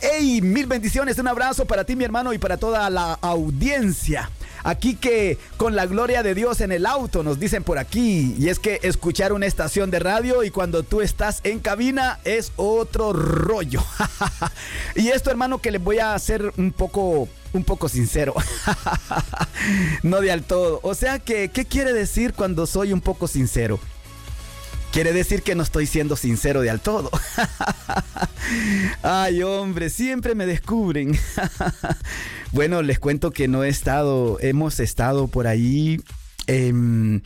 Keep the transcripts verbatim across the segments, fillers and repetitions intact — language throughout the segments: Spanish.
Hey, mil bendiciones, un abrazo para ti, mi hermano, y para toda la audiencia. Aquí que con la gloria de Dios en el auto, nos dicen por aquí. Y es que escuchar una estación de radio y cuando tú estás en cabina es otro rollo. Y esto, hermano, que les voy a hacer un poco, un poco sincero. No de al todo. O sea que, ¿qué quiere decir cuando soy un poco sincero? Quiere decir que no estoy siendo sincero de al todo. Ay, hombre, siempre me descubren. Bueno, les cuento que no he estado, hemos estado por ahí eh, un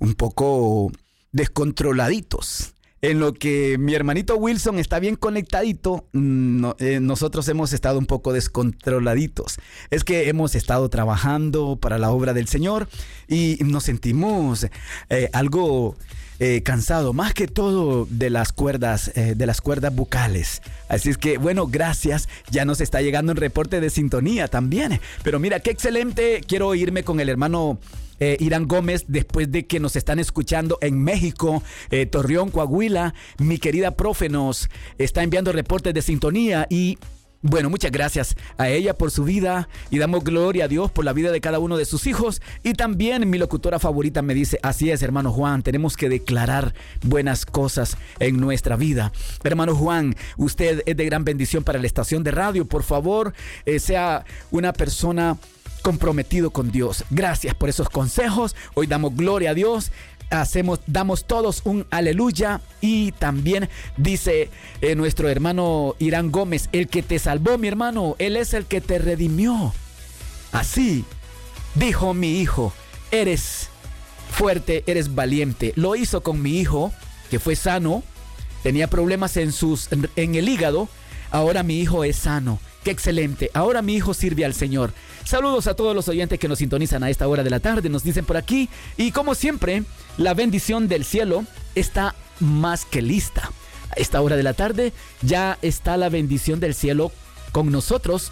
poco descontroladitos. En lo que mi hermanito Wilson está bien conectadito, no, eh, nosotros hemos estado un poco descontroladitos. Es que hemos estado trabajando para la obra del Señor y nos sentimos eh, algo... Eh, cansado, más que todo de las cuerdas, eh, de las cuerdas bucales. Así es que, bueno, gracias. Ya nos está llegando un reporte de sintonía también. Pero mira, qué excelente. Quiero irme con el hermano eh, Irán Gómez después de que nos están escuchando en México, eh, Torreón, Coahuila. Mi querida profe nos está enviando reportes de sintonía y... bueno, muchas gracias a ella por su vida y damos gloria a Dios por la vida de cada uno de sus hijos. Y también mi locutora favorita me dice, así es, hermano Juan, tenemos que declarar buenas cosas en nuestra vida. Hermano Juan, usted es de gran bendición para la estación de radio. Por favor, eh, sea una persona comprometido con Dios. Gracias por esos consejos. Hoy damos gloria a Dios. Hacemos, damos todos un aleluya. Y también dice eh, nuestro hermano Irán Gómez, el que te salvó, mi hermano, él es el que te redimió. Así dijo mi hijo, eres fuerte, eres valiente. Lo hizo con mi hijo, que fue sano, tenía problemas en, sus, en, en el hígado. Ahora mi hijo es sano. ¡Qué excelente! Ahora mi hijo sirve al Señor. Saludos a todos los oyentes que nos sintonizan a esta hora de la tarde, nos dicen por aquí. Y como siempre, la bendición del cielo está más que lista. A esta hora de la tarde ya está la bendición del cielo con nosotros.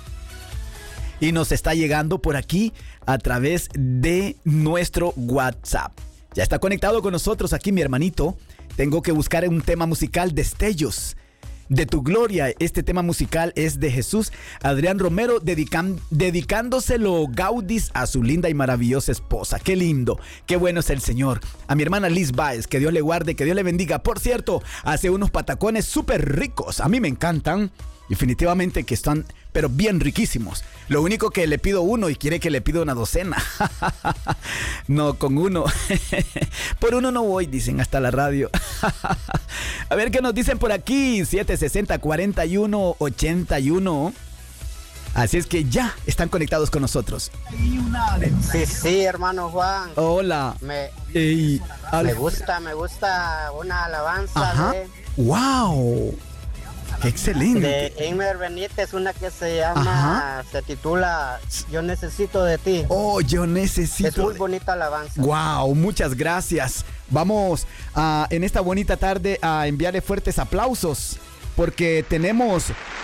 Y nos está llegando por aquí a través de nuestro WhatsApp. Ya está conectado con nosotros aquí mi hermanito. Tengo que buscar un tema musical, Destellos de tu gloria. Este tema musical es de Jesús Adrián Romero, dedican, dedicándoselo Gaudis a su linda y maravillosa esposa. Qué lindo, qué bueno es el Señor. A mi hermana Liz Baez, que Dios le guarde, que Dios le bendiga. Por cierto, hace unos patacones súper ricos. A mí me encantan. Definitivamente que están, pero bien riquísimos. Lo único que le pido uno y quiere que le pido una docena. No, con uno. Por uno no voy, dicen hasta la radio. A ver qué nos dicen por aquí. siete sesenta, cuarenta y uno, ochenta y uno. Así es que ya están conectados con nosotros. Sí, sí, hermano Juan. Hola. Me, Ey, me gusta, me gusta una alabanza. Ajá. de... ¡Wow! ¡Qué excelente! De Eimer Benítez, una que se llama, Ajá. se titula Yo necesito de ti. Oh, yo necesito. Es muy bonita alabanza. Wow, muchas gracias. Vamos a, en esta bonita tarde a enviarle fuertes aplausos porque tenemos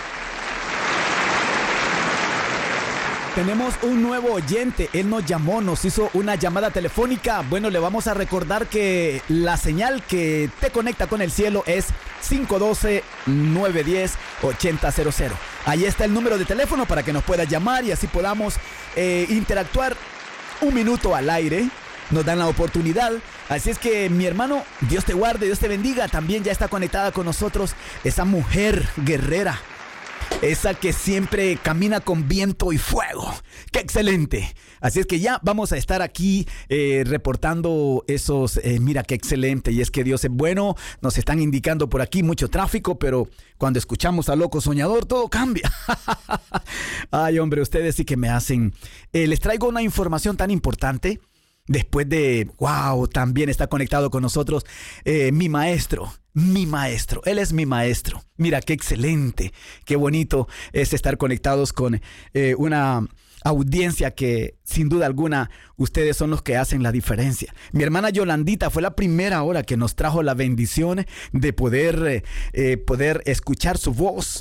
Tenemos un nuevo oyente. Él nos llamó, nos hizo una llamada telefónica. Bueno, le vamos a recordar que la señal que te conecta con el cielo es cinco uno dos, nueve uno cero, ocho cero cero cero. Ahí está el número de teléfono para que nos puedas llamar y así podamos eh, interactuar un minuto al aire. Nos dan la oportunidad. Así es que mi hermano, Dios te guarde, Dios te bendiga. También ya está conectada con nosotros esa mujer guerrera, esa que siempre camina con viento y fuego. ¡Qué excelente! Así es que ya vamos a estar aquí eh, reportando esos... Eh, mira, qué excelente. Y es que Dios es bueno. Nos están indicando por aquí mucho tráfico, pero cuando escuchamos a Loco Soñador, todo cambia. Ay, hombre, ustedes sí que me hacen... Eh, les traigo una información tan importante. Después de... ¡Wow! También está conectado con nosotros eh, mi maestro. Mi maestro, él es mi maestro. Mira, qué excelente, qué bonito es estar conectados con eh, una audiencia que sin duda alguna ustedes son los que hacen la diferencia. Mi hermana Yolandita fue la primera hora que nos trajo la bendición de poder, eh, poder escuchar su voz.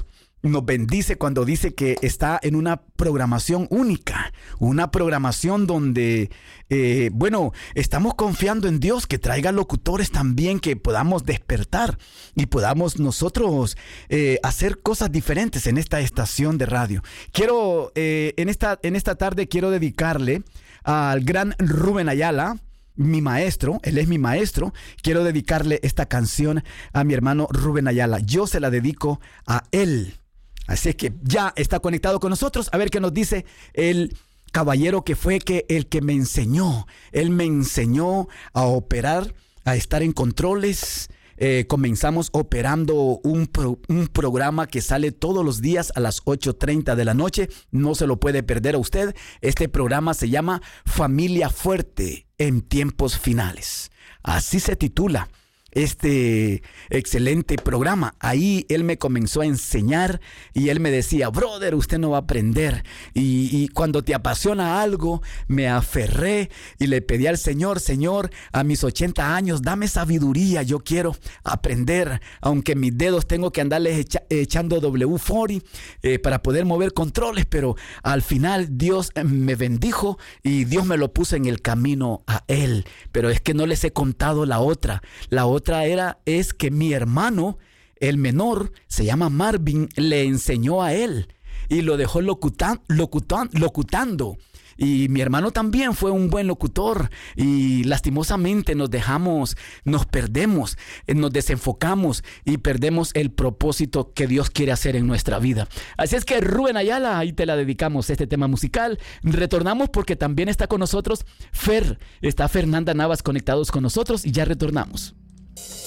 nos bendice cuando dice que está en una programación única, una programación donde, eh, bueno, estamos confiando en Dios que traiga locutores también que podamos despertar y podamos nosotros eh, hacer cosas diferentes en esta estación de radio. Quiero, eh, en esta, en esta tarde quiero dedicarle al gran Rubén Ayala, mi maestro, él es mi maestro. Quiero dedicarle esta canción a mi hermano Rubén Ayala. Yo se la dedico a él. Así es que ya está conectado con nosotros. A ver qué nos dice el caballero que fue que el que me enseñó. Él me enseñó a operar, a estar en controles. Eh, comenzamos operando un, pro, un programa que sale todos los días a las ocho treinta de la noche. No se lo puede perder a usted. Este programa se llama Familia Fuerte en Tiempos Finales. Así se titula este excelente programa. Ahí él me comenzó a enseñar y él me decía, brother, usted no va a aprender. Y, y cuando te apasiona algo, me aferré y le pedí al Señor, Señor, a mis ochenta años, dame sabiduría. Yo quiero aprender, aunque mis dedos tengo que andarles echa, echando W cuarenta eh, para poder mover controles, pero al final Dios me bendijo y Dios me lo puso en el camino a él. Pero es que no les he contado la otra. La otra Otra era, es que mi hermano, el menor, se llama Marvin, le enseñó a él y lo dejó locutan, locutan, locutando. Y mi hermano también fue un buen locutor y lastimosamente nos dejamos, nos perdemos, nos desenfocamos y perdemos el propósito que Dios quiere hacer en nuestra vida. Así es que Rubén Ayala, ahí te la dedicamos este tema musical. Retornamos porque también está con nosotros Fer, está Fernanda Navas conectados con nosotros y ya retornamos.